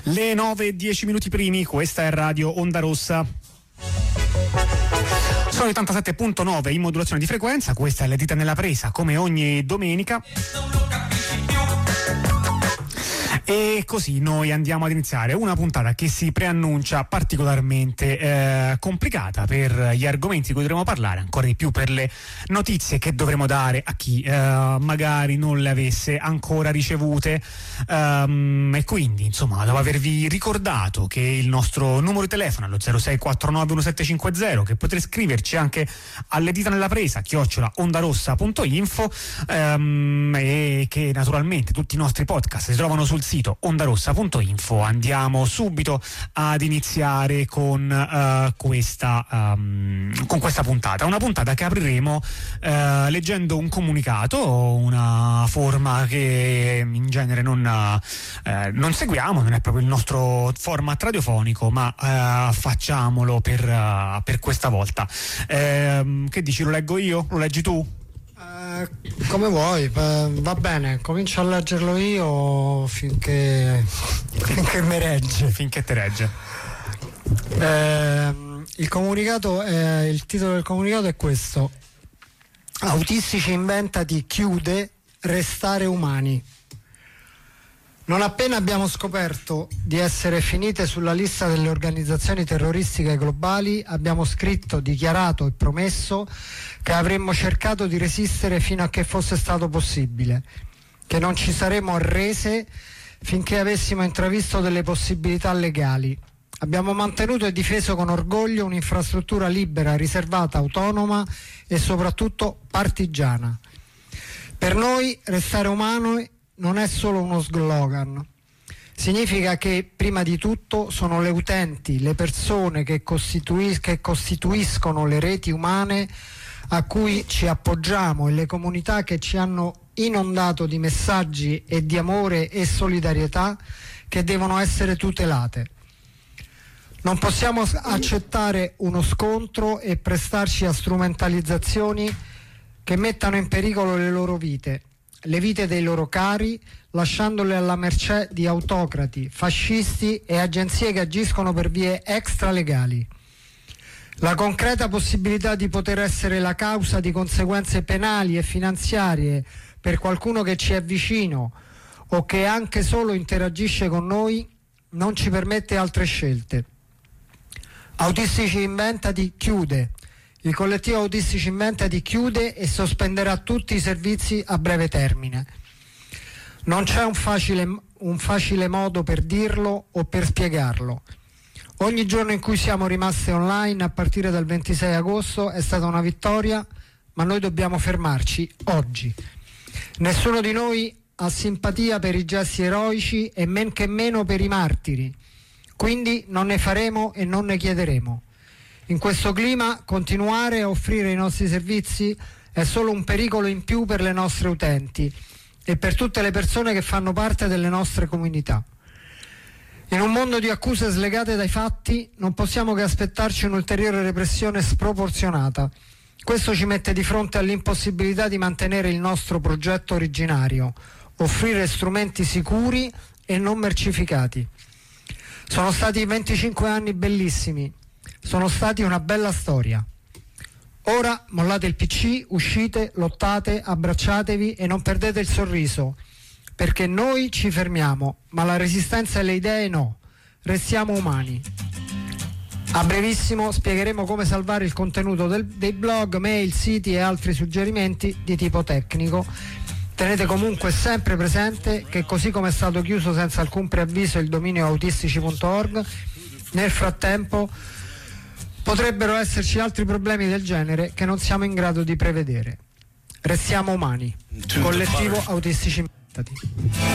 Le 9:10 primi, questa è Radio Onda Rossa. Sono 87.9 in modulazione di frequenza, questa è Le dita nella presa, come ogni domenica. E così noi andiamo ad iniziare una puntata che si preannuncia particolarmente complicata per gli argomenti di cui dovremo parlare, ancora di più per le notizie che dovremo dare a chi magari non le avesse ancora ricevute, e quindi insomma dopo avervi ricordato che il nostro numero di telefono è lo 06491750, che potrete scriverci anche alle dita nella presa @ondarossa.info, e che naturalmente tutti i nostri podcast si trovano sul sito ondarossa.info. Andiamo subito ad iniziare con questa puntata, una puntata che apriremo leggendo un comunicato, una forma che in genere non seguiamo, non è proprio il nostro format radiofonico, ma facciamolo per questa volta. Che dici, lo leggo io? Lo leggi tu? Come vuoi, va bene, comincio a leggerlo io finché mi regge. Finché te regge. Il titolo del comunicato è questo: Autistici inventati chiude, restare umani. Non appena abbiamo scoperto di essere finite sulla lista delle organizzazioni terroristiche globali, abbiamo scritto, dichiarato e promesso che avremmo cercato di resistere fino a che fosse stato possibile, che non ci saremmo arrese finché avessimo intravisto delle possibilità legali. Abbiamo mantenuto e difeso con orgoglio un'infrastruttura libera, riservata, autonoma e soprattutto partigiana. Per noi restare umani non è solo uno slogan, significa che prima di tutto sono le utenti, le persone che costituiscono le reti umane a cui ci appoggiamo e le comunità che ci hanno inondato di messaggi e di amore e solidarietà che devono essere tutelate. Non possiamo accettare uno scontro e prestarci a strumentalizzazioni che mettano in pericolo le loro vite, le vite dei loro cari, lasciandole alla mercé di autocrati, fascisti e agenzie che agiscono per vie extralegali. La concreta possibilità di poter essere la causa di conseguenze penali e finanziarie per qualcuno che ci è vicino o che anche solo interagisce con noi non ci permette altre scelte. Autistici Inventati chiude. Il collettivo Autistici Inventati chiude e sospenderà tutti i servizi a breve termine. Non c'è un facile modo per dirlo o per spiegarlo. Ogni giorno in cui siamo rimaste online a partire dal 26 agosto è stata una vittoria, ma noi dobbiamo fermarci oggi. Nessuno di noi ha simpatia per i gesti eroici e men che meno per i martiri, quindi non ne faremo e non ne chiederemo. In questo clima continuare a offrire i nostri servizi è solo un pericolo in più per le nostre utenti e per tutte le persone che fanno parte delle nostre comunità. In un mondo di accuse slegate dai fatti non possiamo che aspettarci un'ulteriore repressione sproporzionata. Questo ci mette di fronte all'impossibilità di mantenere il nostro progetto originario, offrire strumenti sicuri e non mercificati. Sono stati 25 anni bellissimi, sono stati una bella storia. Ora mollate il PC, uscite, lottate, abbracciatevi e non perdete il sorriso, perché noi ci fermiamo, ma la resistenza e le idee no. Restiamo umani. A brevissimo spiegheremo come salvare il contenuto dei blog, mail, siti e altri suggerimenti di tipo tecnico. Tenete comunque sempre presente che così come è stato chiuso senza alcun preavviso il dominio autistici.org, nel frattempo potrebbero esserci altri problemi del genere che non siamo in grado di prevedere. Restiamo umani. Collettivo Autistici Inventati.